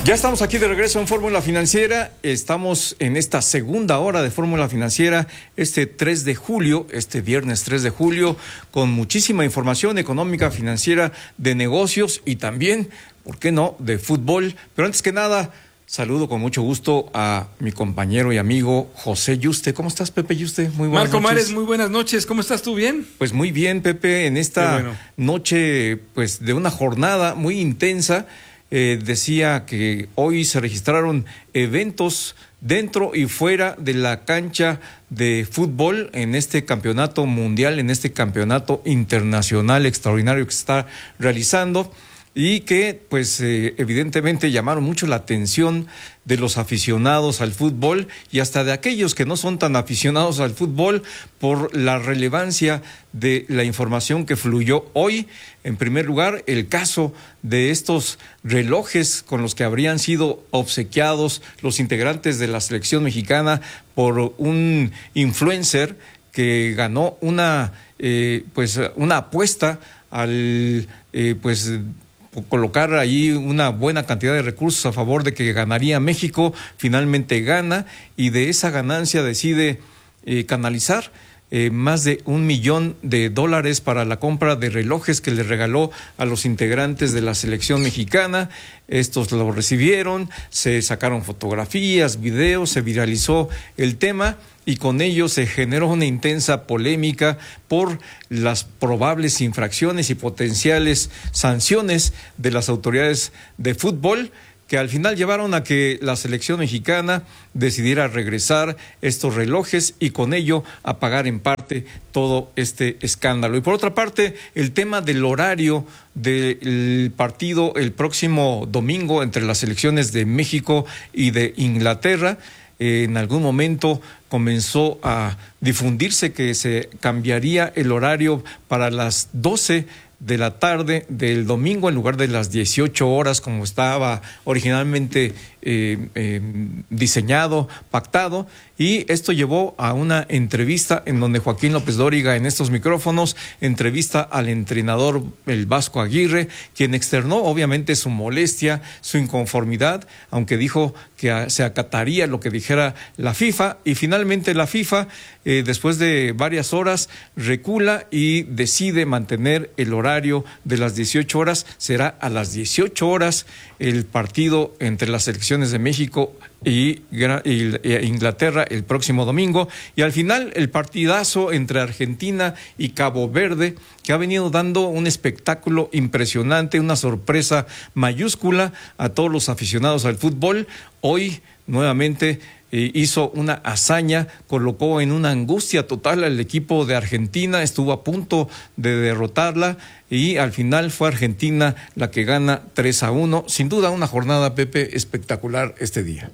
Ya estamos aquí de regreso en Fórmula Financiera. Estamos en esta segunda hora de Fórmula Financiera, este viernes 3 de julio, con muchísima información económica, financiera, de negocios y también, ¿por qué no?, de fútbol. Pero antes que nada, saludo con mucho gusto a mi compañero y amigo José Yuste. ¿Cómo estás, Pepe Yuste? Muy buenas noches. Marco Mares, muy buenas noches. ¿Cómo estás tú? ¿Bien? Pues muy bien, Pepe, en esta noche pues de una jornada muy intensa. Decía que hoy se registraron eventos dentro y fuera de la cancha de fútbol en este campeonato mundial, en este campeonato internacional extraordinario que se está realizando y que pues evidentemente llamaron mucho la atención de los aficionados al fútbol y hasta de aquellos que no son tan aficionados al fútbol por la relevancia de la información que fluyó hoy. En primer lugar, el caso de estos relojes con los que habrían sido obsequiados los integrantes de la selección mexicana por un influencer que ganó una apuesta al colocar ahí una buena cantidad de recursos a favor de que ganaría México. Finalmente gana y de esa ganancia decide canalizar más de $1 millón para la compra de relojes que le regaló a los integrantes de la selección mexicana. Estos lo recibieron, se sacaron fotografías, videos, se viralizó el tema y con ello se generó una intensa polémica por las probables infracciones y potenciales sanciones de las autoridades de fútbol, que al final llevaron a que la selección mexicana decidiera regresar estos relojes y con ello apagar en parte todo este escándalo. Y por otra parte, el tema del horario del partido el próximo domingo entre las selecciones de México y de Inglaterra. En algún momento comenzó a difundirse que se cambiaría el horario para las 12 de la tarde del domingo en lugar de las 18 horas como estaba originalmente diseñado, pactado, y esto llevó a una entrevista en donde Joaquín López Dóriga en estos micrófonos entrevista al entrenador el Vasco Aguirre, quien externó obviamente su molestia, su inconformidad, aunque dijo que se acataría lo que dijera la FIFA, y finalmente la FIFA después de varias horas recula y decide mantener el horario de las 18 horas. Será a las 18 horas el partido entre las selecciones de México y Inglaterra el próximo domingo, y al final el partidazo entre Argentina y Cabo Verde, que ha venido dando un espectáculo impresionante, una sorpresa mayúscula a todos los aficionados al fútbol. Hoy nuevamente hizo una hazaña, colocó en una angustia total al equipo de Argentina, estuvo a punto de derrotarla y al final fue Argentina la que gana 3-1. Sin duda una jornada, Pepe, espectacular este día.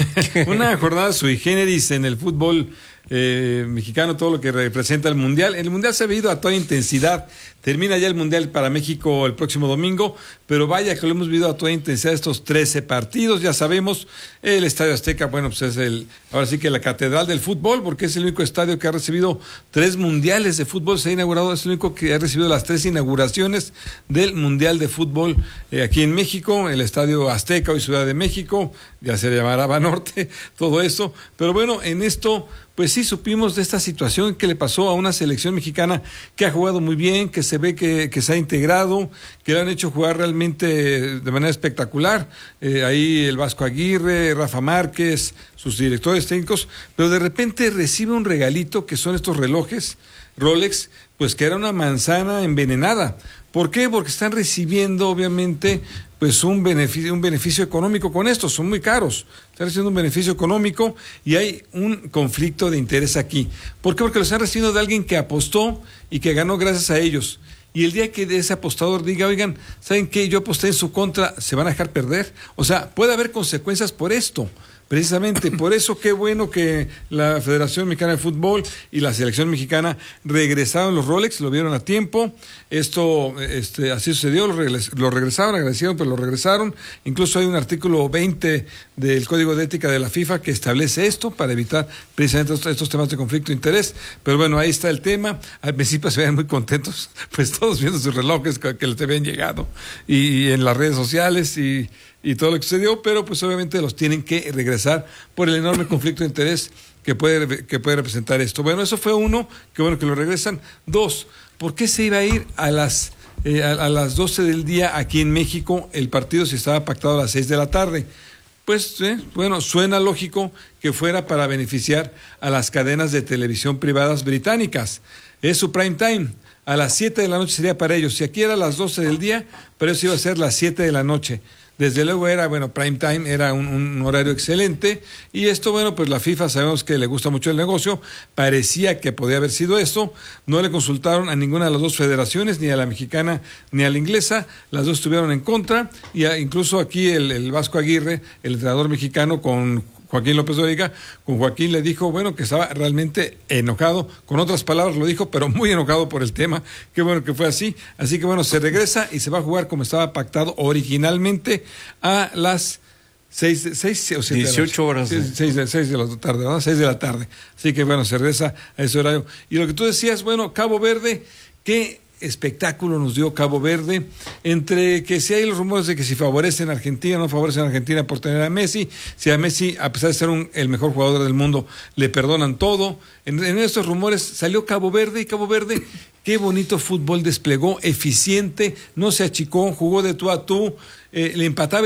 Una jornada sui generis en el fútbol mexicano, todo lo que representa el Mundial. El Mundial se ha vivido a toda intensidad. Termina ya el Mundial para México el próximo domingo, pero vaya que lo hemos vivido a toda intensidad estos 13 partidos. Ya sabemos, el Estadio Azteca, bueno, pues es ahora sí que la catedral del fútbol, porque es el único estadio que ha recibido 3 mundiales de fútbol. Se ha inaugurado, es el único que ha recibido las 3 inauguraciones del Mundial de Fútbol aquí en México, el Estadio Azteca, hoy Ciudad de México, ya se llamará Banorte, todo eso. Pero bueno, en esto, pues sí supimos de esta situación que le pasó a una selección mexicana que ha jugado muy bien, que se ve que se ha integrado, que le han hecho jugar realmente de manera espectacular. Ahí el Vasco Aguirre, Rafa Márquez, sus directores técnicos, pero de repente recibe un regalito que son estos relojes Rolex, pues que era una manzana envenenada. ¿Por qué? Porque están recibiendo, obviamente, pues un beneficio económico con esto, son muy caros, están recibiendo un beneficio económico y hay un conflicto de interés aquí. ¿Por qué? Porque lo están recibiendo de alguien que apostó y que ganó gracias a ellos. Y el día que ese apostador diga, oigan, ¿saben qué? Yo aposté en su contra, ¿se van a dejar perder? O sea, puede haber consecuencias por esto. Precisamente, por eso qué bueno que la Federación Mexicana de Fútbol y la Selección Mexicana regresaron los Rolex, lo vieron a tiempo. Esto, así sucedió, lo regresaron, agradecieron, pero lo regresaron. Incluso hay un artículo 20 del Código de Ética de la FIFA que establece esto para evitar precisamente estos temas de conflicto de interés. Pero bueno, ahí está el tema. Al principio se veían muy contentos, pues todos viendo sus relojes que les habían llegado y en las redes sociales y y todo lo que sucedió, pero pues obviamente los tienen que regresar por el enorme conflicto de interés que puede representar esto. Bueno, eso fue uno, qué bueno que lo regresan. Dos, ¿por qué se iba a ir a las 12 del día aquí en México el partido si estaba pactado a las 6 de la tarde? Pues, bueno, suena lógico que fuera para beneficiar a las cadenas de televisión privadas británicas. Es su prime time. A las 7 de la noche sería para ellos. Si aquí era a las 12 del día, pero eso iba a ser las 7 de la noche. Desde luego era, prime time, era un horario excelente, y esto, pues la FIFA sabemos que le gusta mucho el negocio, parecía que podía haber sido esto, no le consultaron a ninguna de las dos federaciones, ni a la mexicana ni a la inglesa, las dos estuvieron en contra, y incluso aquí el Vasco Aguirre, el entrenador mexicano, con Joaquín López Dóriga, con Joaquín le dijo, que estaba realmente enojado, con otras palabras lo dijo, pero muy enojado por el tema, qué bueno que fue así que se regresa y se va a jugar como estaba pactado originalmente a las 6 o 7 18 horas. 6 de la tarde, ¿verdad? 6 de la tarde, así que se regresa a ese horario. Y lo que tú decías, Cabo Verde, ¿qué espectáculo nos dio Cabo Verde? Entre que si hay los rumores de que si favorecen a Argentina, no favorecen a Argentina por tener a Messi, si a Messi, a pesar de ser el mejor jugador del mundo, le perdonan todo. En estos rumores salió Cabo Verde, y Cabo Verde, qué bonito fútbol desplegó, eficiente, no se achicó, jugó de tú a tú, le empataba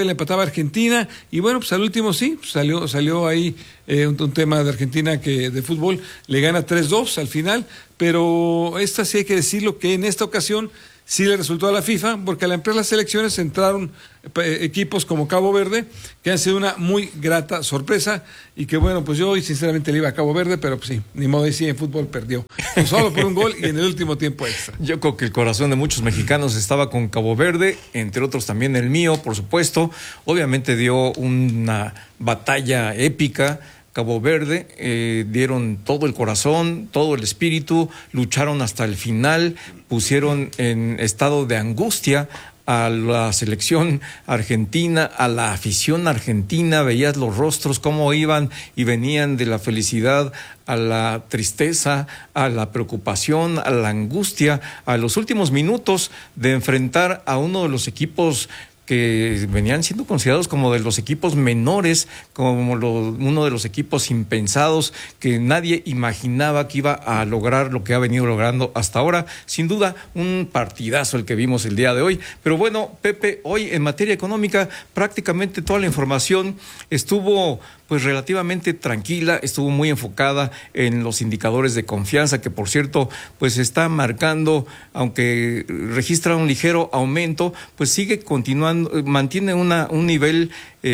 a Argentina, y pues al último sí, salió ahí un tema de Argentina de fútbol, le gana 3-2 al final, pero esta sí hay que decirlo que en esta ocasión sí le resultó a la FIFA, porque al ampliar las selecciones entraron equipos como Cabo Verde, que han sido una muy grata sorpresa, y que pues yo hoy sinceramente le iba a Cabo Verde, pero pues sí, ni modo, y sí, en fútbol perdió, solo por un gol y en el último tiempo extra. Yo creo que el corazón de muchos mexicanos estaba con Cabo Verde, entre otros también el mío, por supuesto. Obviamente dio una batalla épica. Cabo Verde, dieron todo el corazón, todo el espíritu, lucharon hasta el final, pusieron en estado de angustia a la selección argentina, a la afición argentina, veías los rostros cómo iban y venían de la felicidad a la tristeza, a la preocupación, a la angustia, a los últimos minutos de enfrentar a uno de los equipos que venían siendo considerados como de los equipos menores, como uno de los equipos impensados, que nadie imaginaba que iba a lograr lo que ha venido logrando hasta ahora. Sin duda, un partidazo el que vimos el día de hoy. Pero bueno, Pepe, hoy en materia económica, prácticamente toda la información estuvo relativamente tranquila, estuvo muy enfocada en los indicadores de confianza, que por cierto, está marcando, aunque registra un ligero aumento, sigue continuando, mantiene un nivel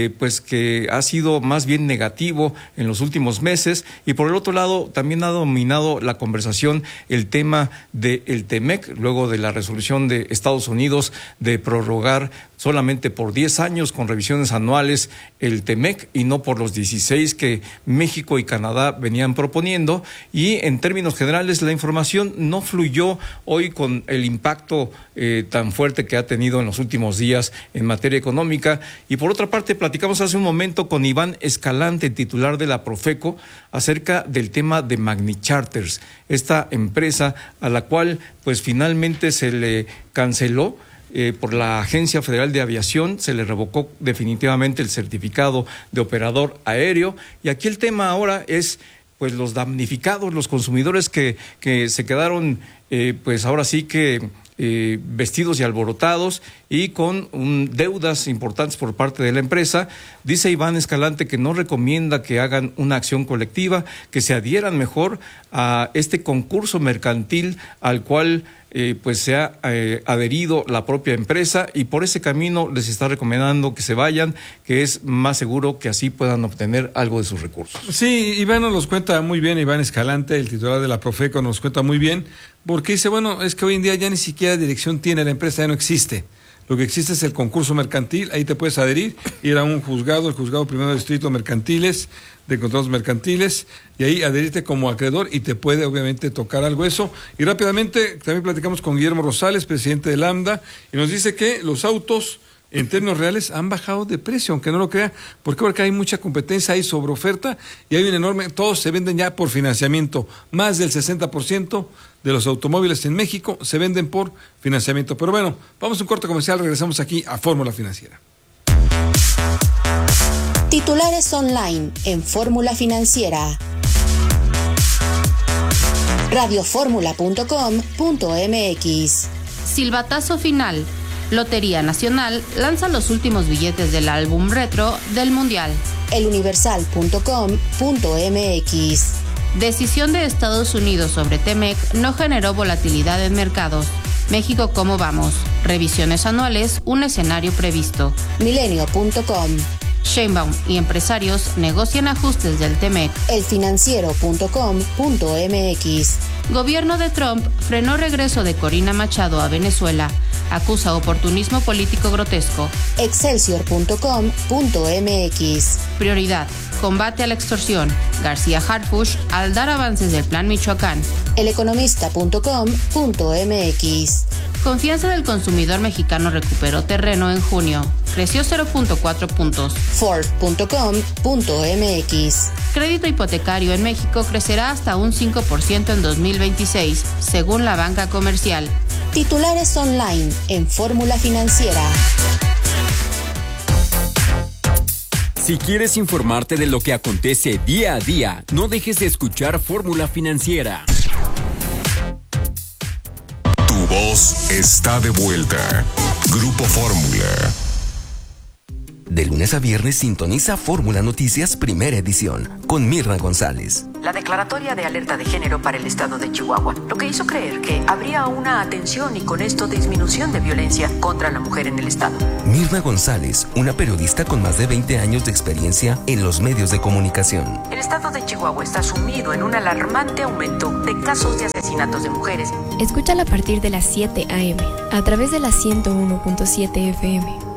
que ha sido más bien negativo en los últimos meses. Y por el otro lado, también ha dominado la conversación el tema del TEMEC, luego de la resolución de Estados Unidos de prorrogar solamente por 10 años con revisiones anuales el TEMEC y no por los 16 que México y Canadá venían proponiendo. Y en términos generales la información no fluyó hoy con el impacto tan fuerte que ha tenido en los últimos días en materia económica. Y por otra parte, platicamos hace un momento con Iván Escalante, titular de la Profeco, acerca del tema de Magni Charters, esta empresa a la cual finalmente se le canceló por la Agencia Federal de Aviación, se le revocó definitivamente el certificado de operador aéreo. Y aquí el tema ahora es los damnificados, los consumidores que se quedaron ahora sí que vestidos y alborotados y con deudas importantes por parte de la empresa. Dice Iván Escalante que no recomienda que hagan una acción colectiva, que se adhieran mejor a este concurso mercantil al cual se ha adherido la propia empresa, y por ese camino les está recomendando que se vayan, que es más seguro que así puedan obtener algo de sus recursos. Sí, Iván nos los cuenta muy bien, Iván Escalante, el titular de la Profeco, nos cuenta muy bien, porque dice, es que hoy en día ya ni siquiera dirección tiene la empresa, ya no existe. Lo que existe es el concurso mercantil, ahí te puedes adherir, ir a un juzgado, el juzgado primero de distrito mercantiles, de contratos mercantiles, y ahí adherirte como acreedor y te puede obviamente tocar algo eso. Y rápidamente también platicamos con Guillermo Rosales, presidente de Lambda, y nos dice que los autos en términos reales han bajado de precio, aunque no lo crea. ¿Por qué? Porque hay mucha competencia, hay sobreoferta y hay un enorme, todos se venden ya por financiamiento. Más del 60% de los automóviles en México se venden por financiamiento. Pero bueno, vamos a un corte comercial, regresamos aquí a Fórmula Financiera. Titulares online en Fórmula Financiera. radioformula.com.mx. Silbatazo final. Lotería Nacional lanza los últimos billetes del álbum retro del Mundial. eluniversal.com.mx. Decisión de Estados Unidos sobre TEMEC no generó volatilidad en mercados. México, ¿cómo vamos? Revisiones anuales, un escenario previsto. Milenio.com. Sheinbaum y empresarios negocian ajustes del TEMEC. elfinanciero.com.mx. Gobierno de Trump frenó regreso de Corina Machado a Venezuela. Acusa oportunismo político grotesco. Excelsior.com.mx. Prioridad: combate a la extorsión. García Harfuch al dar avances del Plan Michoacán. Eleconomista.com.mx. Confianza del consumidor mexicano recuperó terreno en junio. Creció 0.4 puntos. Ford.com.mx. Crédito hipotecario en México crecerá hasta un 5% en 2026, según la banca comercial. Titulares online en Fórmula Financiera. Si quieres informarte de lo que acontece día a día, no dejes de escuchar Fórmula Financiera. Tu voz está de vuelta. Grupo Fórmula. De lunes a viernes sintoniza Fórmula Noticias Primera Edición con Mirna González. La declaratoria de alerta de género para el estado de Chihuahua, lo que hizo creer que habría una atención y con esto disminución de violencia contra la mujer en el estado. Mirna González, una periodista con más de 20 años de experiencia en los medios de comunicación. El estado de Chihuahua está sumido en un alarmante aumento de casos de asesinatos de mujeres. Escúchala a partir de las 7 a.m. a través de la 101.7 FM.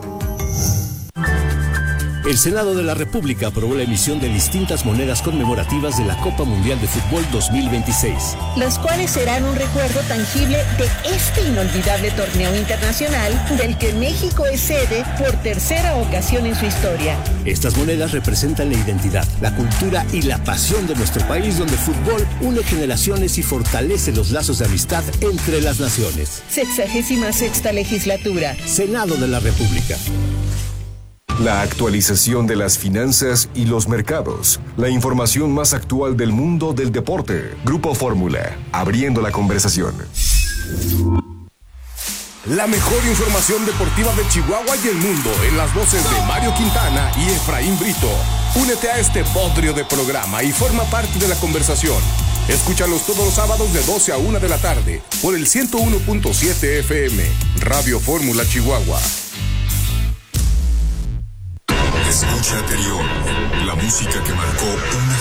El Senado de la República aprobó la emisión de distintas monedas conmemorativas de la Copa Mundial de Fútbol 2026. Los cuales serán un recuerdo tangible de este inolvidable torneo internacional del que México es sede por tercera ocasión en su historia. Estas monedas representan la identidad, la cultura y la pasión de nuestro país, donde el fútbol une generaciones y fortalece los lazos de amistad entre las naciones. 66ª legislatura. Senado de la República. La actualización de las finanzas y los mercados. La información más actual del mundo del deporte. Grupo Fórmula, abriendo la conversación. La mejor información deportiva de Chihuahua y el mundo en las voces de Mario Quintana y Efraín Brito. Únete a este bodrio de programa y forma parte de la conversación. Escúchalos todos los sábados de 12 a 1 de la tarde por el 101.7 FM. Radio Fórmula Chihuahua. Escucha anterior, la música que marcó una